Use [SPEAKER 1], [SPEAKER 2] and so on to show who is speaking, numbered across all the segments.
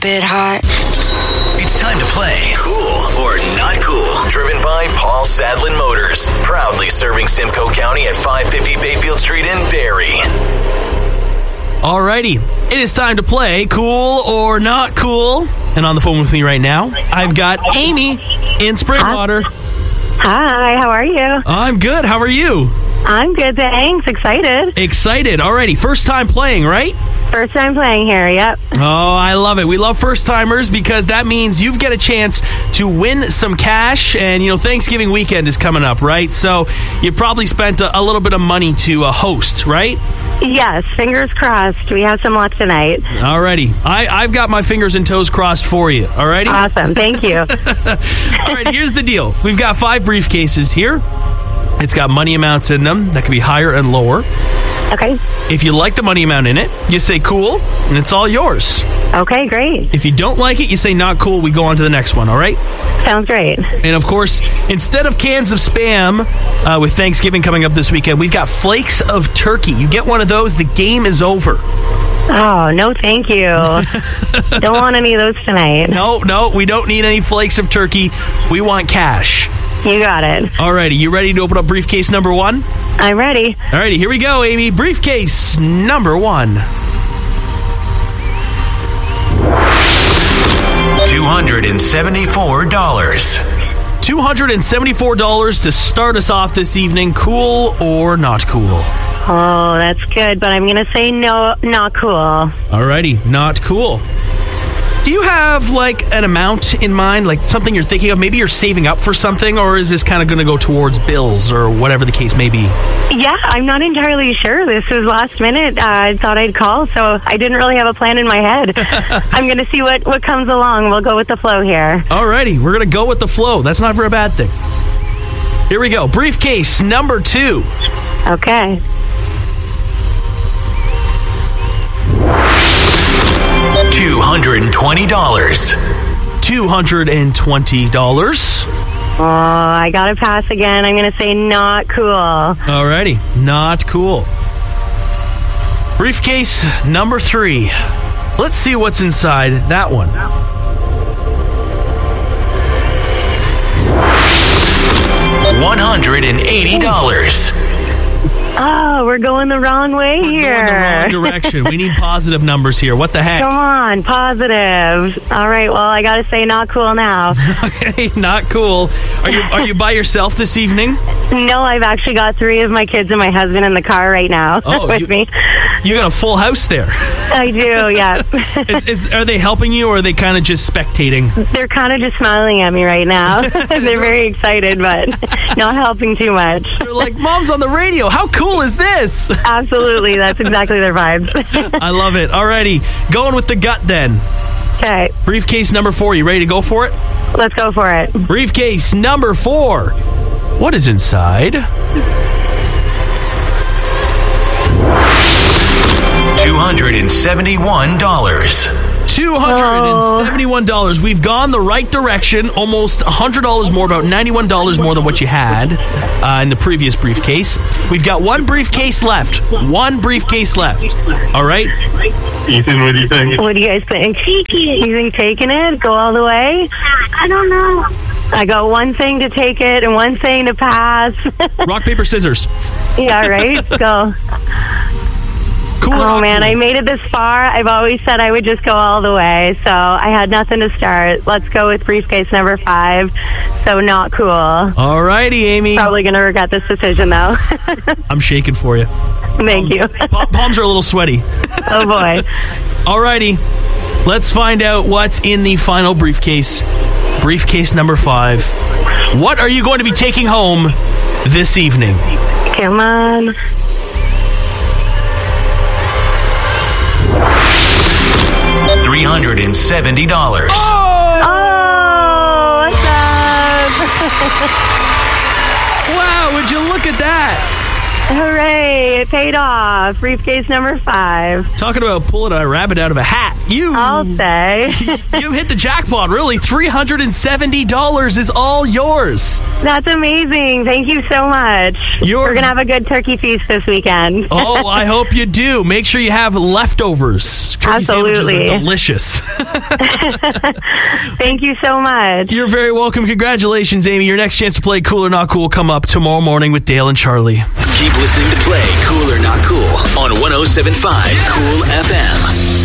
[SPEAKER 1] bit hot.
[SPEAKER 2] It's time to play Cool or Not Cool. Driven by Paul Sadlin Motors. Proudly serving Simcoe County at 550 Bayfield Street in Barrie.
[SPEAKER 3] Alrighty, it is time to play Cool or Not Cool. And on the phone with me right now, I've got Amy in Springwater.
[SPEAKER 4] Hi, how are you?
[SPEAKER 3] I'm good. How are you?
[SPEAKER 4] I'm good, thanks. Excited.
[SPEAKER 3] Excited. Alrighty, first time playing, right?
[SPEAKER 4] First time playing here, yep.
[SPEAKER 3] Oh, I love it. We love first-timers because that means you get a chance to win some cash. And, Thanksgiving weekend is coming up, right? So you probably spent a little bit of money to host, right?
[SPEAKER 4] Yes, fingers crossed. We have some luck tonight.
[SPEAKER 3] Alrighty. I've got my fingers and toes crossed for you, alrighty?
[SPEAKER 4] Awesome, thank you.
[SPEAKER 3] All right, here's the deal. We've got 5 briefcases here. It's got money amounts in them that can be higher and lower.
[SPEAKER 4] Okay.
[SPEAKER 3] If you like the money amount in it, you say cool, and it's all yours.
[SPEAKER 4] Okay, great.
[SPEAKER 3] If you don't like it, you say not cool. We go on to the next one, all right?
[SPEAKER 4] Sounds great.
[SPEAKER 3] And, of course, instead of cans of Spam, with Thanksgiving coming up this weekend, we've got flakes of turkey. You get one of those, the game is over.
[SPEAKER 4] Oh, no thank you. Don't want any of those tonight.
[SPEAKER 3] No, we don't need any flakes of turkey. We want cash.
[SPEAKER 4] You got it.
[SPEAKER 3] Alrighty, you ready to open up briefcase number 1?
[SPEAKER 4] I'm ready.
[SPEAKER 3] Alrighty, here we go, Amy. Briefcase number 1.
[SPEAKER 2] $274.
[SPEAKER 3] $274 to start us off this evening. Cool or not cool?
[SPEAKER 4] Oh, that's good, but I'm going to say no, not cool.
[SPEAKER 3] Alrighty, not cool. Do you have, an amount in mind, something you're thinking of? Maybe you're saving up for something, or is this kind of going to go towards bills or whatever the case may be?
[SPEAKER 4] Yeah, I'm not entirely sure. This was last minute. I thought I'd call, so I didn't really have a plan in my head. I'm going to see what comes along. We'll go with the flow here.
[SPEAKER 3] Alrighty, we're going to go with the flow. That's not a very bad thing. Here we go. Briefcase number 2.
[SPEAKER 4] Okay.
[SPEAKER 2] $220.
[SPEAKER 3] $220.
[SPEAKER 4] Oh, I got to pass again. I'm going to say not cool.
[SPEAKER 3] Alrighty, not cool. Briefcase number 3. Let's see what's inside that one.
[SPEAKER 2] $180.
[SPEAKER 4] Oh, we're going the wrong way here.
[SPEAKER 3] We're going the wrong direction. We need positive numbers here. What the heck?
[SPEAKER 4] Come on, positive. All right, well, I got to say not cool now.
[SPEAKER 3] Okay, not cool. Are you by yourself this evening?
[SPEAKER 4] No, I've actually got 3 of my kids and my husband in the car right now with me.
[SPEAKER 3] You got a full house there.
[SPEAKER 4] I do, yeah.
[SPEAKER 3] Are they helping you, or are they kind of just spectating?
[SPEAKER 4] They're kind of just smiling at me right now. They're very excited, but not helping too much.
[SPEAKER 3] They're like, Mom's on the radio. How cool is this?
[SPEAKER 4] Absolutely. That's exactly their vibes.
[SPEAKER 3] I love it. Alrighty. Going with the gut then.
[SPEAKER 4] Okay.
[SPEAKER 3] Briefcase number 4. You ready to go for it?
[SPEAKER 4] Let's go for it.
[SPEAKER 3] Briefcase number 4. What is inside?
[SPEAKER 2] $271.
[SPEAKER 3] $271. We've gone the right direction. Almost $100 more, about $91 more than what you had in the previous briefcase. We've got one briefcase left. One briefcase left. All right?
[SPEAKER 5] Ethan, what do you think?
[SPEAKER 4] What do you guys think? You think taking it? Go all the way? I don't know. I got one thing to take it and one thing to pass.
[SPEAKER 3] Rock, paper, scissors.
[SPEAKER 4] Yeah, right? Go.
[SPEAKER 3] Cool.
[SPEAKER 4] Oh, man, I made it this far. I've always said I would just go all the way, so I had nothing to start. Let's go with briefcase number 5, so not cool.
[SPEAKER 3] All righty, Amy.
[SPEAKER 4] Probably going to regret this decision, though.
[SPEAKER 3] I'm shaking for you.
[SPEAKER 4] Thank you.
[SPEAKER 3] Palms are a little sweaty.
[SPEAKER 4] Oh, boy.
[SPEAKER 3] All righty. Let's find out what's in the final briefcase. Briefcase number 5. What are you going to be taking home this evening?
[SPEAKER 4] Come on.
[SPEAKER 2] $370.
[SPEAKER 4] Oh, what's up?
[SPEAKER 3] Wow, would you look at that?
[SPEAKER 4] Hooray, it paid off. Briefcase number 5.
[SPEAKER 3] Talking about pulling a rabbit out of a hat.
[SPEAKER 4] I'll say.
[SPEAKER 3] You've hit the jackpot, really. $370 is all yours.
[SPEAKER 4] That's amazing. Thank you so much. We're going to have a good turkey feast this weekend.
[SPEAKER 3] Oh, I hope you do. Make sure you have leftovers. Turkey sandwiches are delicious.
[SPEAKER 4] Thank you so much.
[SPEAKER 3] You're very welcome. Congratulations, Amy. Your next chance to play Cool or Not Cool come up tomorrow morning with Dale and Charlie.
[SPEAKER 2] Keep listening to play Cool or Not Cool on 107.5 Cool FM.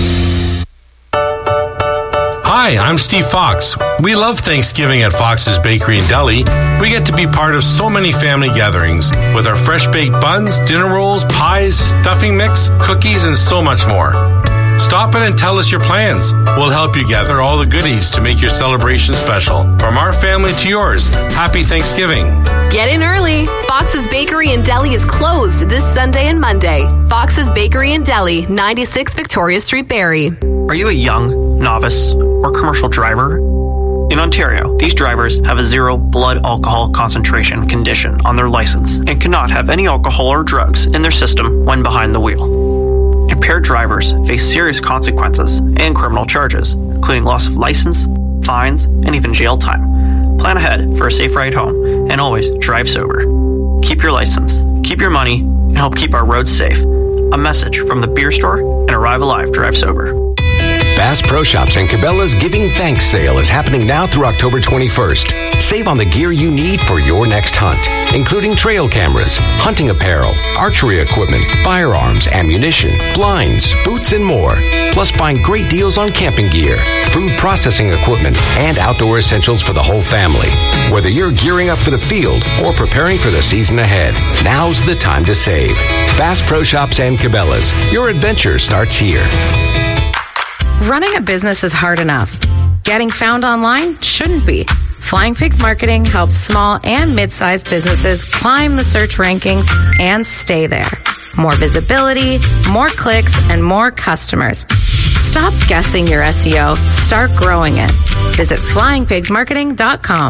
[SPEAKER 1] Hi, I'm Steve Fox. We love Thanksgiving at Fox's Bakery and Deli. We get to be part of so many family gatherings with our fresh baked buns, dinner rolls, pies, stuffing mix, cookies, and so much more. Stop in and tell us your plans. We'll help you gather all the goodies to make your celebration special. From our family to yours, happy Thanksgiving.
[SPEAKER 6] Get in early. Fox's Bakery and Deli is closed this Sunday and Monday. Fox's Bakery and Deli, 96 Victoria Street, Barrie.
[SPEAKER 7] Are you a young, novice, or commercial driver? In Ontario, these drivers have a 0 blood alcohol concentration condition on their license and cannot have any alcohol or drugs in their system when behind the wheel. Impaired drivers face serious consequences and criminal charges, including loss of license, fines, and even jail time. Plan ahead for a safe ride home and always drive sober. Keep your license, keep your money, and help keep our roads safe. A message from the beer store and Arrive Alive Drive Sober.
[SPEAKER 8] Bass Pro Shops and Cabela's Giving Thanks sale is happening now through October 21st. Save on the gear you need for your next hunt, including trail cameras, hunting apparel, archery equipment, firearms, ammunition, blinds, boots, and more. Plus, find great deals on camping gear, food processing equipment, and outdoor essentials for the whole family. Whether you're gearing up for the field or preparing for the season ahead, now's the time to save. Bass Pro Shops and Cabela's. Your adventure starts here.
[SPEAKER 9] Running a business is hard enough. Getting found online shouldn't be. Flying Pigs Marketing helps small and mid-sized businesses climb the search rankings and stay there. More visibility, more clicks, and more customers. Stop guessing your SEO. Start growing it. Visit flyingpigsmarketing.com.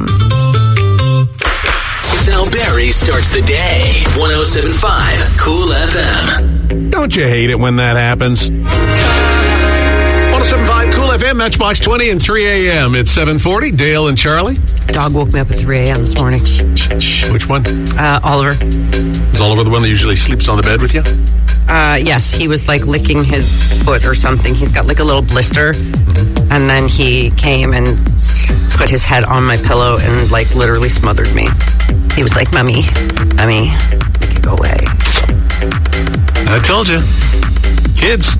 [SPEAKER 2] It's how Barrie starts the day. 107.5 Cool FM.
[SPEAKER 10] Don't you hate it when that happens? 107.5 Cool FM, Matchbox 20 and 3 a.m. It's 7:40. Dale and Charlie.
[SPEAKER 11] Dog woke me up at 3 a.m. this morning.
[SPEAKER 10] Which one?
[SPEAKER 11] Oliver.
[SPEAKER 10] Is Oliver the one that usually sleeps on the bed with you?
[SPEAKER 11] Yes, he was like licking his foot or something. He's got like a little blister. Mm-hmm. And then he came and put his head on my pillow and like literally smothered me. He was like, Mommy, make it go away.
[SPEAKER 10] I told you. Kids.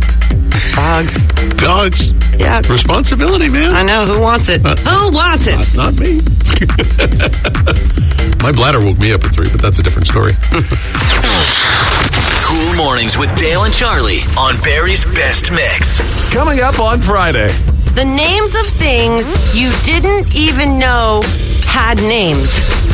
[SPEAKER 10] Dogs.
[SPEAKER 11] Yeah.
[SPEAKER 10] Responsibility, man.
[SPEAKER 11] I know. Who wants it? Who wants it?
[SPEAKER 10] Not me. My bladder woke me up at 3, but that's a different story.
[SPEAKER 2] Cool Mornings with Dale and Charlie on Barrie's Best Mix.
[SPEAKER 10] Coming up on Friday.
[SPEAKER 11] The names of things you didn't even know had names.